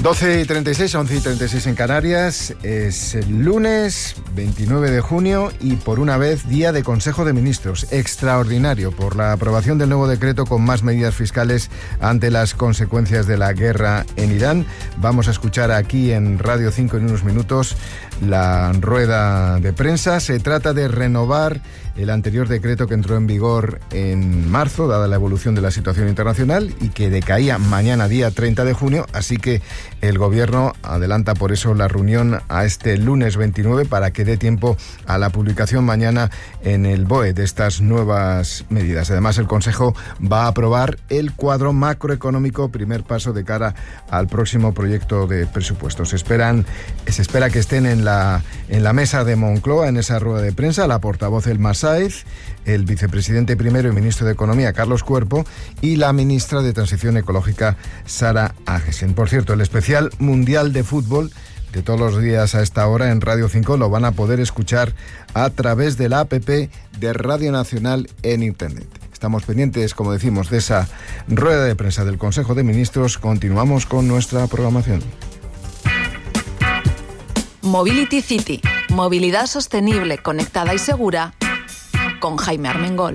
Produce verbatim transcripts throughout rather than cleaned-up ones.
doce y treinta y seis, once y treinta y seis en Canarias. Es el lunes veintinueve de junio y por una vez día de Consejo de Ministros extraordinario por la aprobación del nuevo decreto con más medidas fiscales ante las consecuencias de la guerra en Irán. Vamos a escuchar aquí en Radio cinco en unos minutos la rueda de prensa. Se trata de renovar el anterior decreto que entró en vigor en marzo, dada la evolución de la situación internacional, y que decaía mañana día treinta de junio, así que el Gobierno adelanta por eso la reunión a este lunes veintinueve para que dé tiempo a la publicación mañana en el B O E de estas nuevas medidas. Además, el Consejo va a aprobar el cuadro macroeconómico, primer paso de cara al próximo proyecto de presupuestos. Se esperan, se espera que estén en la, en la mesa de Moncloa, en esa rueda de prensa, la portavoz Elma Sáez, el vicepresidente primero y ministro de Economía, Carlos Cuerpo, y la ministra de Transición Ecológica, Sara Agesen. Por cierto, el especial mundial de fútbol de todos los días a esta hora en Radio cinco lo van a poder escuchar a través de la app de Radio Nacional en Internet. Estamos pendientes, como decimos, de esa rueda de prensa del Consejo de Ministros. Continuamos con nuestra programación. Mobility City, movilidad sostenible, conectada y segura, con Jaime Armengol.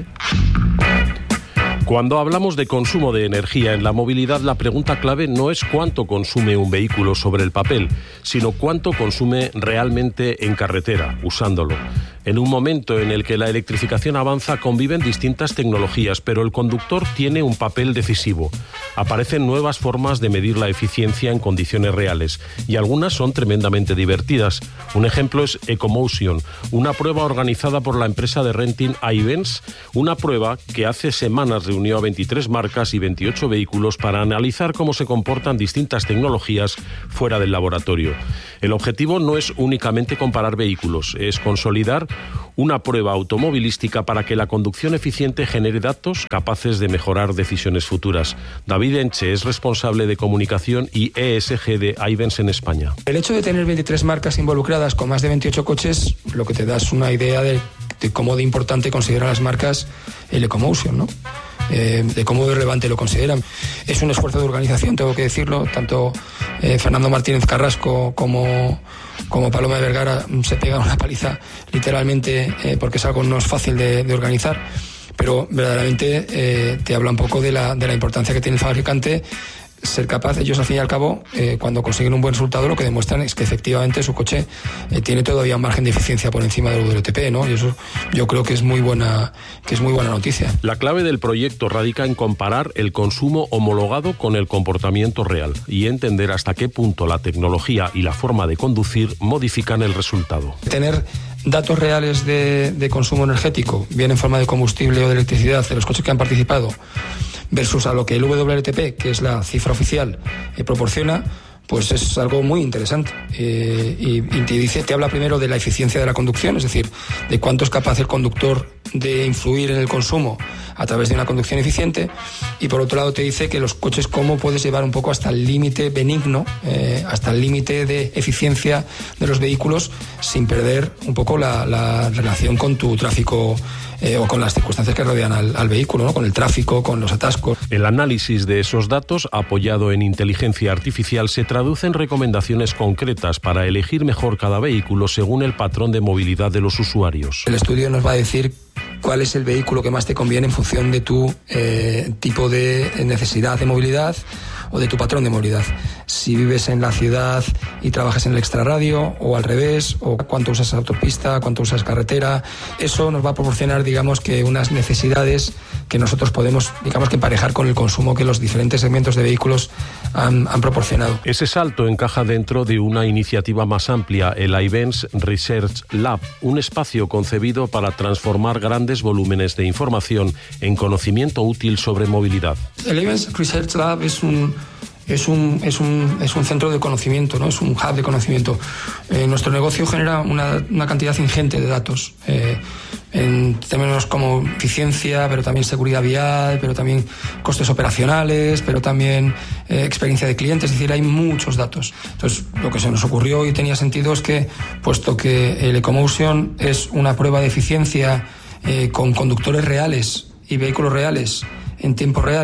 Cuando hablamos de consumo de energía en la movilidad, la pregunta clave no es cuánto consume un vehículo sobre el papel, sino cuánto consume realmente en carretera, usándolo. En un momento en el que la electrificación avanza, conviven distintas tecnologías, pero el conductor tiene un papel decisivo. Aparecen nuevas formas de medir la eficiencia en condiciones reales, y algunas son tremendamente divertidas. Un ejemplo es Ecomotion, una prueba organizada por la empresa de renting iVens, una prueba que hace semanas reunió a veintitrés marcas y veintiocho vehículos para analizar cómo se comportan distintas tecnologías fuera del laboratorio. El objetivo no es únicamente comparar vehículos, es consolidar una prueba automovilística para que la conducción eficiente genere datos capaces de mejorar decisiones futuras. David Enche es responsable de comunicación y E S G de iVens en España. El hecho de tener veintitrés marcas involucradas con más de veintiocho coches, lo que te da es una idea de, de cómo de importante consideran las marcas el Ecomotion, ¿no? Eh, de cómo de relevante lo consideran. Es un esfuerzo de organización, tengo que decirlo. Tanto eh, Fernando Martínez Carrasco como, como Paloma de Vergara se pegan una paliza literalmente eh, porque es algo no es fácil de, de organizar, pero verdaderamente eh, te habla un poco de la, de la importancia que tiene el fabricante ser capaz. Ellos al fin y al cabo, eh, cuando consiguen un buen resultado, lo que demuestran es que efectivamente su coche eh, tiene todavía un margen de eficiencia por encima del W L T P, ¿no? Y eso yo creo que es muy buena, que es muy buena noticia. La clave del proyecto radica en comparar el consumo homologado con el comportamiento real y entender hasta qué punto la tecnología y la forma de conducir modifican el resultado. Tener datos reales de, de consumo energético, bien en forma de combustible o de electricidad, de los coches que han participado, versus a lo que el W L T P, que es la cifra oficial, eh, proporciona, pues es algo muy interesante. Eh, y, y te dice, te habla primero de la eficiencia de la conducción, es decir, de cuánto es capaz el conductor de influir en el consumo a través de una conducción eficiente, y por otro lado te dice que los coches cómo puedes llevar un poco hasta el límite benigno, eh, hasta el límite de eficiencia de los vehículos sin perder un poco la, la relación con tu tráfico eh, o con las circunstancias que rodean al, al vehículo, ¿no? Con el tráfico, con los atascos. El análisis de esos datos, apoyado en inteligencia artificial, se traduce en recomendaciones concretas para elegir mejor cada vehículo según el patrón de movilidad de los usuarios. El estudio nos va a decir cuál es el vehículo que más te conviene en función de tu eh, tipo de necesidad de movilidad o de tu patrón de movilidad. Si vives en la ciudad y trabajas en el extrarradio, o al revés, o cuánto usas autopista, cuánto usas carretera. Eso nos va a proporcionar, digamos, que unas necesidades que nosotros podemos, digamos, que emparejar con el consumo que los diferentes segmentos de vehículos han, han proporcionado. Ese salto encaja dentro de una iniciativa más amplia, el iVens Research Lab, un espacio concebido para transformar grandes volúmenes de información en conocimiento útil sobre movilidad. El iVens Research Lab es un Es un, es, un, es un centro de conocimiento, ¿no? Es un hub de conocimiento. Eh, nuestro negocio genera una, una cantidad ingente de datos, eh, en términos como eficiencia, pero también seguridad vial, pero también costes operacionales, pero también eh, experiencia de clientes. Es decir, hay muchos datos. Entonces, lo que se nos ocurrió y tenía sentido es que, puesto que el Ecomotion es una prueba de eficiencia eh, con conductores reales y vehículos reales en tiempo real,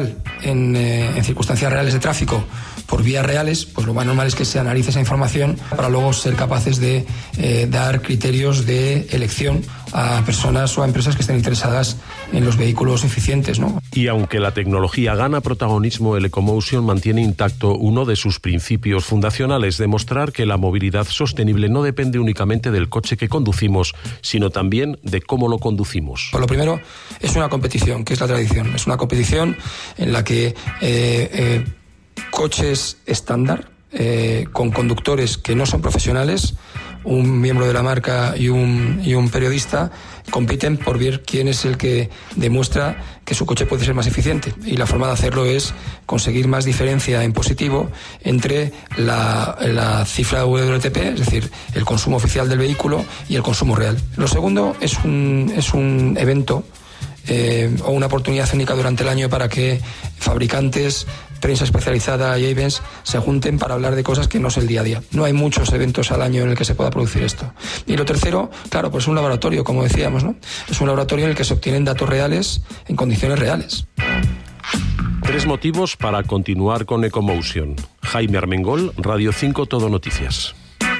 en, eh, en circunstancias reales de tráfico por vías reales, pues lo más normal es que se analice esa información para luego ser capaces de eh, dar criterios de elección a personas o a empresas que estén interesadas en los vehículos eficientes, ¿no? Y aunque la tecnología gana protagonismo, el Ecomotion mantiene intacto uno de sus principios fundacionales: demostrar que la movilidad sostenible no depende únicamente del coche que conducimos, sino también de cómo lo conducimos. Por lo primero, es una competición, que es la tradición. Es una competición en la que eh, eh, coches estándar, eh, con conductores que no son profesionales, un miembro de la marca y un, y un periodista compiten por ver quién es el que demuestra que su coche puede ser más eficiente. Y la forma de hacerlo es conseguir más diferencia en positivo entre la, la cifra de W L T P, es decir, el consumo oficial del vehículo, y el consumo real. Lo segundo es un, es un evento eh, o una oportunidad única durante el año para que fabricantes, prensa especializada y events se junten para hablar de cosas que no es el día a día. No hay muchos eventos al año en el que se pueda producir esto. Y lo tercero, claro, pues es un laboratorio, como decíamos, ¿no? Es un laboratorio en el que se obtienen datos reales en condiciones reales. Tres motivos para continuar con Ecomotion. Jaime Armengol, Radio cinco Todo Noticias.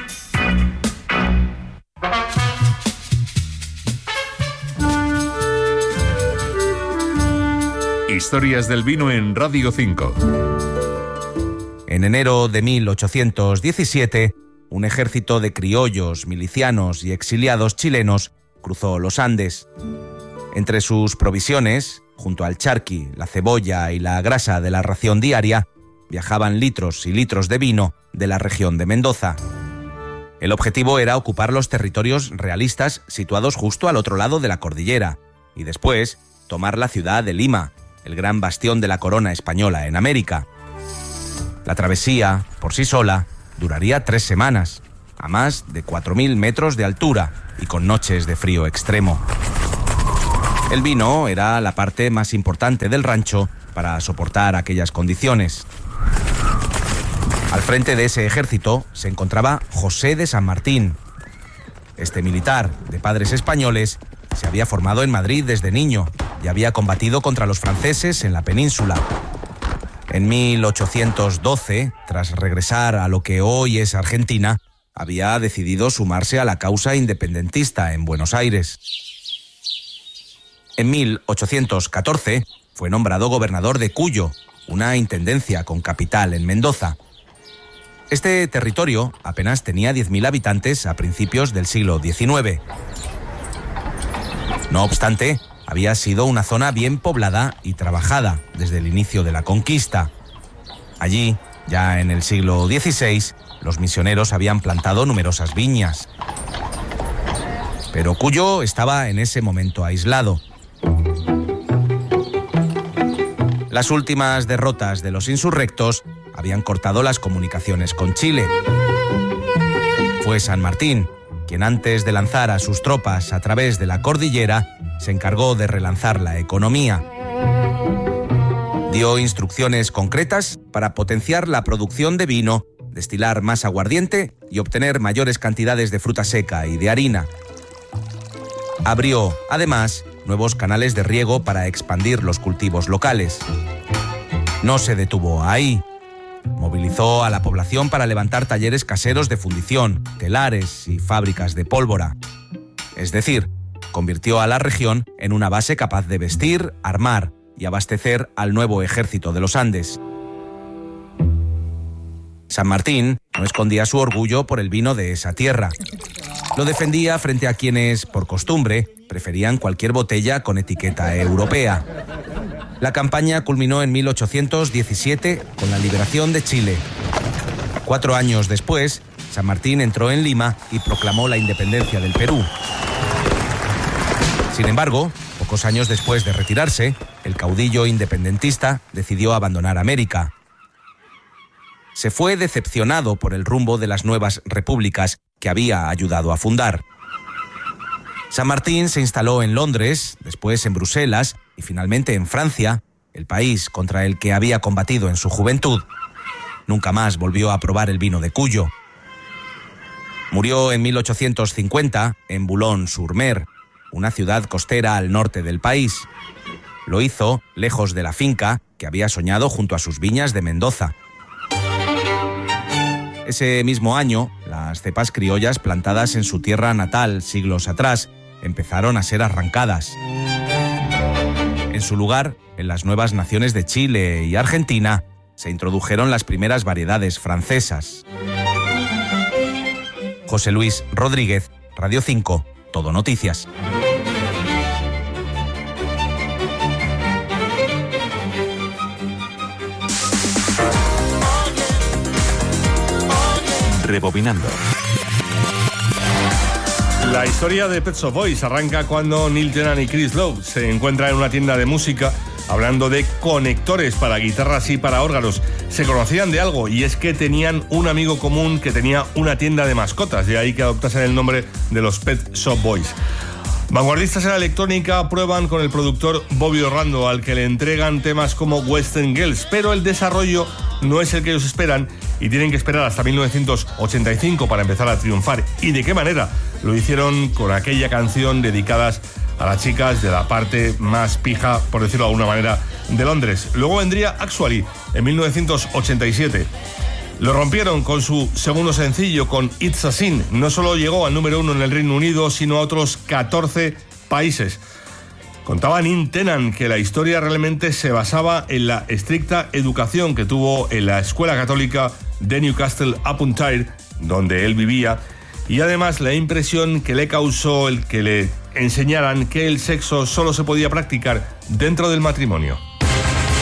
Historias del vino en Radio cinco. En enero de mil ochocientos diecisiete, un ejército de criollos, milicianos y exiliados chilenos cruzó los Andes. Entre sus provisiones, junto al charqui, la cebolla y la grasa de la ración diaria, viajaban litros y litros de vino de la región de Mendoza. El objetivo era ocupar los territorios realistas situados justo al otro lado de la cordillera y después tomar la ciudad de Lima, el gran bastión de la corona española en América. La travesía, por sí sola, duraría tres semanas, a más de cuatro mil metros de altura y con noches de frío extremo. El vino era la parte más importante del rancho para soportar aquellas condiciones. Al frente de ese ejército se encontraba José de San Martín. Este militar, de padres españoles, se había formado en Madrid desde niño y había combatido contra los franceses en la península. En mil ochocientos doce, tras regresar a lo que hoy es Argentina, había decidido sumarse a la causa independentista en Buenos Aires. En mil ochocientos catorce fue nombrado gobernador de Cuyo, una intendencia con capital en Mendoza. Este territorio apenas tenía diez mil habitantes a principios del siglo diecinueve. No obstante, había sido una zona bien poblada y trabajada desde el inicio de la conquista. Allí, ya en el siglo dieciséis, los misioneros habían plantado numerosas viñas. Pero Cuyo estaba en ese momento aislado. Las últimas derrotas de los insurrectos habían cortado las comunicaciones con Chile. Fue San Martín quien, antes de lanzar a sus tropas a través de la cordillera, se encargó de relanzar la economía. Dio instrucciones concretas para potenciar la producción de vino, destilar más aguardiente y obtener mayores cantidades de fruta seca y de harina. Abrió, además, nuevos canales de riego para expandir los cultivos locales. No se detuvo ahí. Movilizó a la población para levantar talleres caseros de fundición, telares y fábricas de pólvora. Es decir, convirtió a la región en una base capaz de vestir, armar y abastecer al nuevo ejército de los Andes. San Martín no escondía su orgullo por el vino de esa tierra. Lo defendía frente a quienes, por costumbre, preferían cualquier botella con etiqueta europea. La campaña culminó en mil ochocientos diecisiete con la liberación de Chile. Cuatro años después, San Martín entró en Lima y proclamó la independencia del Perú. Sin embargo, pocos años después de retirarse, el caudillo independentista decidió abandonar América. Se fue decepcionado por el rumbo de las nuevas repúblicas que había ayudado a fundar. San Martín se instaló en Londres, después en Bruselas y finalmente en Francia, el país contra el que había combatido en su juventud. Nunca más volvió a probar el vino de Cuyo. Murió en mil ochocientos cincuenta en Boulogne-sur-Mer, una ciudad costera al norte del país. Lo hizo lejos de la finca que había soñado junto a sus viñas de Mendoza. Ese mismo año, las cepas criollas plantadas en su tierra natal siglos atrás empezaron a ser arrancadas. En su lugar, en las nuevas naciones de Chile y Argentina, se introdujeron las primeras variedades francesas. José Luis Rodríguez, Radio cinco, Todo Noticias. Rebobinando. La historia de Pet Shop Boys arranca cuando Neil Tennant y Chris Lowe se encuentran en una tienda de música hablando de conectores para guitarras y para órganos. Se conocían de algo, y es que tenían un amigo común que tenía una tienda de mascotas, de ahí que adoptasen el nombre de los Pet Shop Boys. Vanguardistas en la electrónica prueban con el productor Bobby Orlando, al que le entregan temas como Western Girls, pero el desarrollo no es el que ellos esperan y tienen que esperar hasta mil novecientos ochenta y cinco para empezar a triunfar. ¿Y de qué manera? Lo hicieron con aquella canción dedicadas a las chicas de la parte más pija, por decirlo de alguna manera, de Londres. Luego vendría Actually, en mil novecientos ochenta y siete. Lo rompieron con su segundo sencillo, con It's a Sin. No solo llegó al número uno en el Reino Unido, sino a otros catorce países. Contaba Neil Tennant que la historia realmente se basaba en la estricta educación que tuvo en la escuela católica de Newcastle upon Tyne, donde él vivía, y además la impresión que le causó el que le enseñaran que el sexo solo se podía practicar dentro del matrimonio.